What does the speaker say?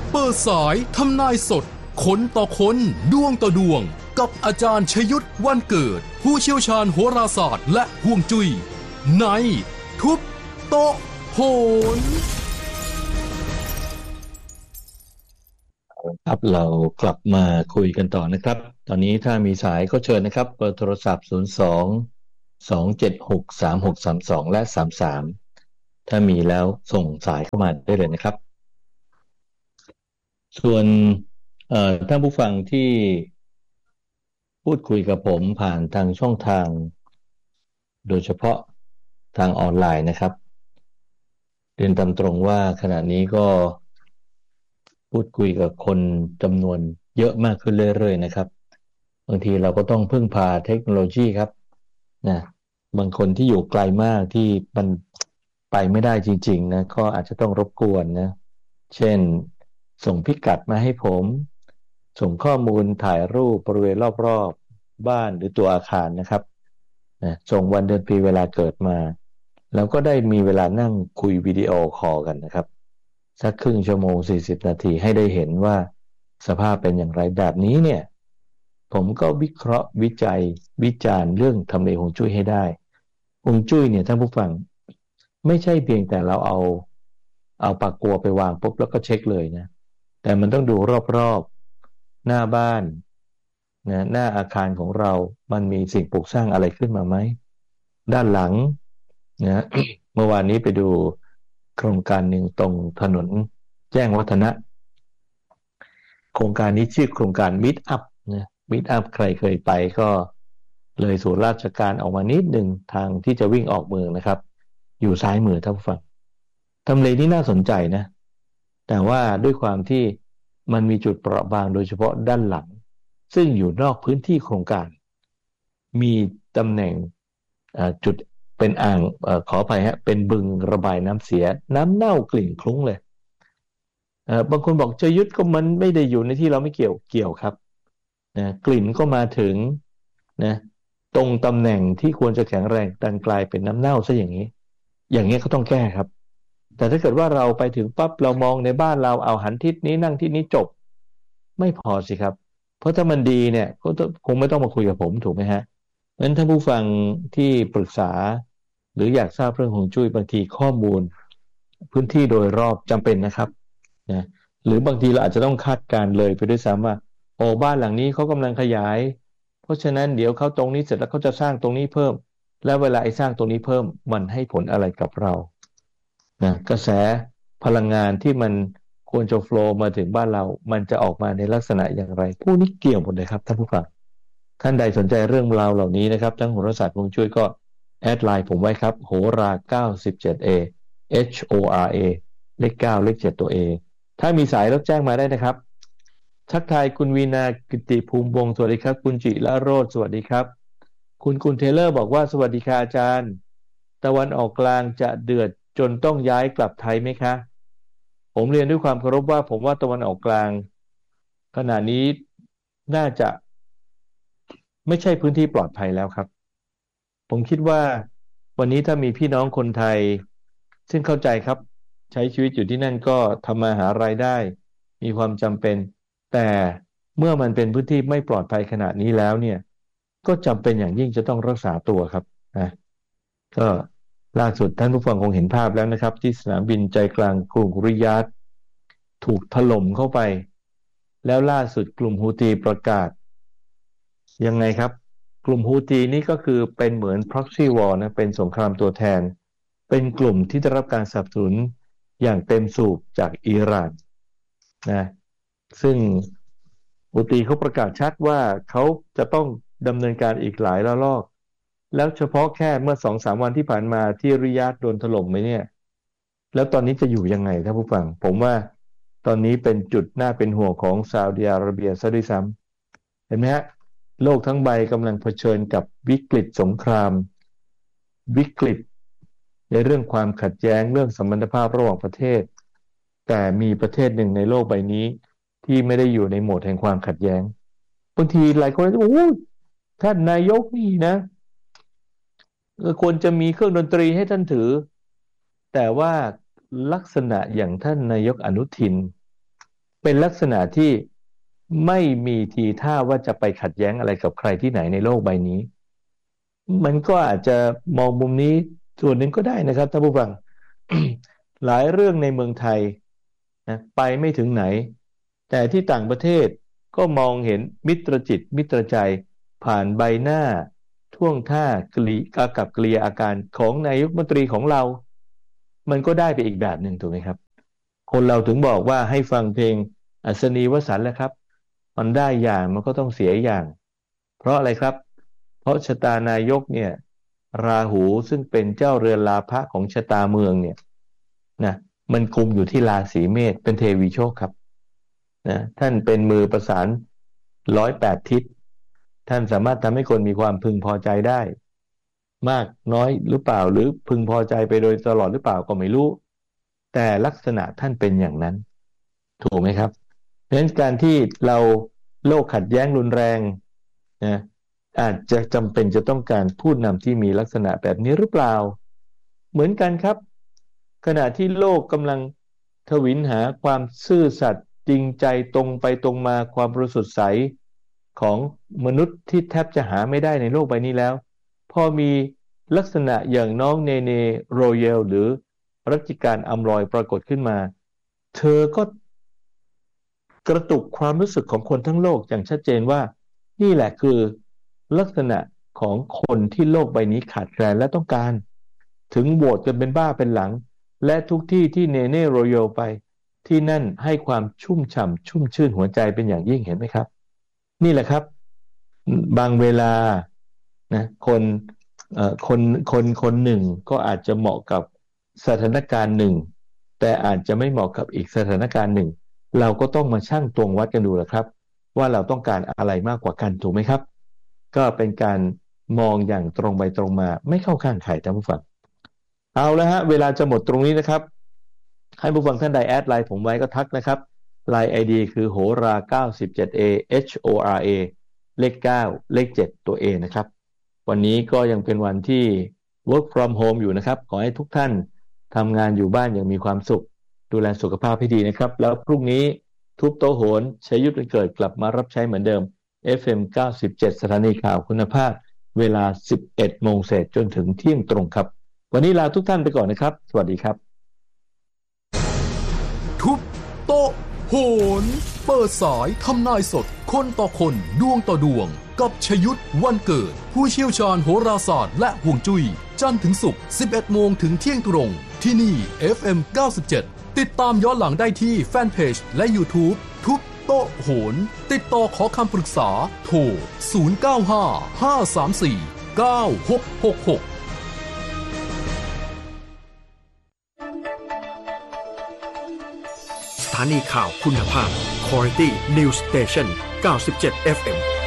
เปิดสายทำนายสดคนต่อคนดวงต่อดวงกับอาจารย์ชยุทธวันเกิดผู้เชี่ยวชาญโหราศาสตร์และฮวงจุ้ยในทุบโต๊ะโหนครับเรากลับมาคุยกันต่อนะครับตอนนี้ถ้ามีสายก็เชิญนะครับเบอร์โทรศัพท์02 276 3632และ33ถ้ามีแล้วส่งสายเข้ามาได้เลยนะครับส่วนท่านผู้ฟังที่พูดคุยกับผมผ่านทางช่องทางโดยเฉพาะทางออนไลน์นะครับเรียนตามตรงว่าขณะนี้ก็พูดคุยกับคนจำนวนเยอะมากขึ้นเรื่อยๆนะครับบางทีเราก็ต้องพึ่งพาเทคโนโลยีครับนะบางคนที่อยู่ไกลมากที่มันไปไม่ได้จริงๆนะก็อาจจะต้องรบกวนนะเช่นส่งพิกัดมาให้ผมส่งข้อมูลถ่ายรูปบริเวณรอบๆบ้านหรือตัวอาคารนะครับนะส่งวันเดือนปีเวลาเกิดมาแล้วก็ได้มีเวลานั่งคุยวิดีโอคอลกันนะครับสักครึ่งชั่วโมง40นาทีให้ได้เห็นว่าสภาพเป็นอย่างไรแบบนี้เนี่ยผมก็วิเคราะห์วิจัยวิจารณ์เรื่องทำเลฮวงจุ้ยให้ได้ฮวงจุ้ยเนี่ยท่านผู้ฟังไม่ใช่เพียงแต่เราเอาปากกัวไปวางปุ๊บแล้วก็เช็คเลยนะแต่มันต้องดูรอบๆหน้าบ้านนะหน้าอาคารของเรามันมีสิ่งปลูกสร้างอะไรขึ้นมาไหมด้านหลังนะ เมื่อวานนี้ไปดูโครงการหนึ่งตรงถนนแจ้งวัฒนะโครงการนี้ชื่อโครงการมิตอัพนะมิตอัพใครเคยไปก็เลยศูนย์ราชการออกมานิดหนึ่งทางที่จะวิ่งออกเมืองนะครับอยู่ซ้ายมือท่านผู้ฟังทำเลที่น่าสนใจนะแต่ว่าด้วยความที่มันมีจุดเปราะบางโดยเฉพาะด้านหลังซึ่งอยู่นอกพื้นที่โครงการมีตำแหน่งจุดเป็นอ่างขออภัยฮะเป็นบึงระบายน้ำเสียน้ำเน่ากลิ่นคลุ้งเลยบางคนบอกชยุทธก็มันไม่ได้อยู่ในที่เราไม่เกี่ยวครับนะกลิ่นก็มาถึงนะตรงตำแหน่งที่ควรจะแข็งแรงดันกลายเป็นน้ำเน่าซะอย่างนี้เขาต้องแก้ครับแต่ถ้าเกิดว่าเราไปถึงปั๊บเรามองในบ้านเราเอาหันทิศนี้นั่งทิศนี้จบไม่พอสิครับเพราะถ้ามันดีเนี่ยก็คงไม่ต้องมาคุยกับผมถูกไหมฮะงั้นท่านผู้ฟังที่ปรึกษาหรืออยากทราบเรื่องฮวงจุ้ยบางทีข้อมูลพื้นที่โดยรอบจำเป็นนะครับนะหรือบางทีเราอาจจะต้องคาดการเลยไปด้วยซ้ำว่าโอ้บ้านหลังนี้เขากำลังขยายเพราะฉะนั้นเดี๋ยวเขาตรงนี้เสร็จแล้วเขาจะสร้างตรงนี้เพิ่มแล้วเวลาไอ้สร้างตรงนี้เพิ่มมันให้ผลอะไรกับเรานะกระแสพลังงานที่มันควรจะโฟลว์มาถึงบ้านเรามันจะออกมาในลักษณะอย่างไรผู้นี้เกี่ยวหมดเลยครับท่านผู้ฟังท่านใดสนใจเรื่องราวเหล่านี้นะครับทั้งโหราศาสตร์ฮวงจุ้ยก็แอดไลน์ผมไว้ครับโหรา97A HORA เลข9เลข7ตัว A ถ้ามีสายรับแจ้งมาได้นะครับทักทายคุณวีนากิติภูมิวงศ์สวัสดีครับคุณจิละโรจน์สวัสดีครับคุณเทเลอร์บอกว่าสวัสดีค่ะอาจารย์ตะวันออกกลางจะเดือดจนต้องย้ายกลับไทยไหมคะผมเรียนด้วยความเคารพว่าผมว่าตะวันออกกลางขณะนี้น่าจะไม่ใช่พื้นที่ปลอดภัยแล้วครับผมคิดว่าวันนี้ถ้ามีพี่น้องคนไทยซึ่งเข้าใจครับใช้ชีวิตอยู่ที่นั่นก็ทำมาหารายได้มีความจำเป็นแต่เมื่อมันเป็นพื้นที่ไม่ปลอดภัยขนาดนี้แล้วเนี่ยก็จำเป็นอย่างยิ่งจะต้องรักษาตัวครับนะก็ล่าสุดท่านผู้ฟังคงเห็นภาพแล้วนะครับที่สนามบินใจกลางกรุงริยาดถูกถล่มเข้าไปแล้วล่าสุดกลุ่มฮูตีประกาศยังไงครับกลุ่มฮูตีนี่ก็คือเป็นเหมือน proxy war นะเป็นสงครามตัวแทนเป็นกลุ่มที่ได้รับการสนับสนุนอย่างเต็มสูบจากอิหร่านนะซึ่งฮูตีเขาประกาศชัดว่าเขาจะต้องดำเนินการอีกหลายระลอกแล้วเฉพาะแค่เมื่อ 2-3 วันที่ผ่านมาที่ริยาดโดนถล่มไปเนี่ยแล้วตอนนี้จะอยู่ยังไงท่านผู้ฟังผมว่าตอนนี้เป็นจุดน่าเป็นห่วงของซาอุดิอาระเบียซะด้วยซ้ำเห็นไหมฮะโลกทั้งใบกำลังเผชิญกับวิกฤตสงครามวิกฤตในเรื่องความขัดแย้งเรื่องสัมพันธภาพระหว่างประเทศแต่มีประเทศหนึ่งในโลกใบนี้ที่ไม่ได้อยู่ในโหมดแห่งความขัดแย้งบางทีหลายคนจะบอกโอ้ท่านนายกนี่นะควรจะมีเครื่องดนตรีให้ท่านถือแต่ว่าลักษณะอย่างท่านนายกอนุทินเป็นลักษณะที่ไม่มีทีท่าว่าจะไปขัดแย้งอะไรกับใครที่ไหนในโลกใบนี้มันก็อาจจะมองมุมนี้ส่วนหนึ่งก็ได้นะครับท่านผู้ฟัง หลายเรื่องในเมืองไทยนะไปไม่ถึงไหนแต่ที่ต่างประเทศก็มองเห็นมิตรจิตมิตรใจผ่านใบหน้าท่วงท่ากริอากับกริยาอาการของนายกรัฐมนตรีของเรามันก็ได้ไปอีกแบบหนึ่งถูกไหมครับคนเราถึงบอกว่าให้ฟังเพลงอัศนีวสันต์แหละครับมันได้อย่างมันก็ต้องเสียอย่างเพราะอะไรครับเพราะชะตานายกเนี่ยราหูซึ่งเป็นเจ้าเรือนลาภะของชะตาเมืองเนี่ยนะมันกุมอยู่ที่ราศีเมษเป็นเทวีโชคครับนะท่านเป็นมือประสาน108 ทิศท่านสามารถทำให้คนมีความพึงพอใจได้มากน้อยหรือเปล่าหรือพึงพอใจไปโดยตลอดหรือเปล่าก็ไม่รู้แต่ลักษณะท่านเป็นอย่างนั้นถูกไหมครับเพราะฉะนั้นการที่เราโลกขัดแย้งรุนแรงนะอาจจะจำเป็นจะต้องการผู้นำที่มีลักษณะแบบนี้หรือเปล่าเหมือนกันครับขณะที่โลกกำลังทวินหาความซื่อสัตย์จริงใจตรงไปตรงมาความบริสุทธิ์ใสของมนุษย์ที่แทบจะหาไม่ได้ในโลกใบนี้แล้วพอมีลักษณะอย่างน้องเนเนโรเยลหรือรัชกาลอำรอยปรากฏขึ้นมาเธอก็กระตุกความรู้สึกของคนทั้งโลกอย่างชัดเจนว่านี่แหละคือลักษณะของคนที่โลกใบนี้ขาดแคลนและต้องการถึงโหวตกันเป็นบ้าเป็นหลังและทุกที่ที่เนเน่โรโยไปที่นั่นให้ความชุ่มฉ่ำชุ่มชื่นหัวใจเป็นอย่างยิ่งเห็นไหมครับนี่แหละครับบางเวลานะคนหนึ่งก็อาจจะเหมาะกับสถานการณ์หนึ่งแต่อาจจะไม่เหมาะกับอีกสถานการณ์หนึ่งเราก็ต้องมาชั่งตวงวัดกันดูแหละครับว่าเราต้องการอะไรมากกว่ากันถูกไหมครับก็เป็นการมองอย่างตรงไปตรงมาไม่เข้าข้างใครท่านผู้ฟังเอาละฮะเวลาจะหมดตรงนี้นะครับให้ผู้ฟังท่านใดแอดไลน์ผมไว้ก็ทักนะครับไลน์ ID คือโหรา97A HORA เลข9เลข7ตัว A นะครับวันนี้ก็ยังเป็นวันที่ work from home อยู่นะครับขอให้ทุกท่านทำงานอยู่บ้านอย่างมีความสุขดูแลสุขภาพให้ดีนะครับแล้วพรุ่งนี้ทุบโต๊ะโหนชัยยุทธเป็นเกิดกลับมารับใช้เหมือนเดิม FM 97สถานีข่าวคุณภาพเวลา 11 โมงเศษจนถึงเที่ยงตรงครับวันนี้ลาทุกท่านไปก่อนนะครับสวัสดีครับทุบโต๊ะโหนเปิดสายทำนายสดคนต่อคนดวงต่อดวงกับชยุทธวันเกิดผู้เชี่ยวชาญโหราศาสตร์และห่วงจุ้ยจันทร์ถึงศุกร์ 11 โมงถึงเที่ยงตรงที่นี่ FM 97ติดตามย้อนหลังได้ที่แฟนเพจและ YouTube ทุบโต๊ะโหนติดต่อขอคำปรึกษาโทร 0955349666 สถานีข่าวคุณภาพ Quality News Station 97 FM